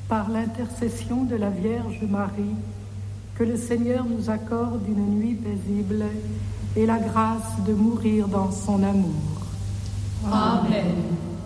Par l'intercession de la Vierge Marie, que le Seigneur nous accorde une nuit paisible et la grâce de mourir dans son amour. Amen.